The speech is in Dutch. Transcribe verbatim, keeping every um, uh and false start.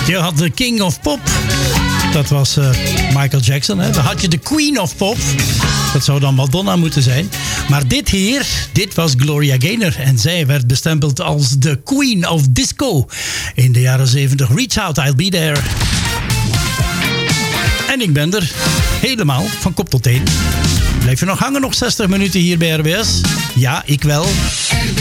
Je had de King of Pop. Dat was uh, Michael Jackson. Hè? Dan had je de Queen of Pop. Dat zou dan Madonna moeten zijn. Maar dit hier, dit was Gloria Gaynor. En zij werd bestempeld als de Queen of Disco. In de jaren zeventig. Reach out, I'll be there. En ik ben er. Helemaal, van kop tot teen. Blijf je nog hangen, nog zestig minuten hier bij R W S? Ja, ik wel.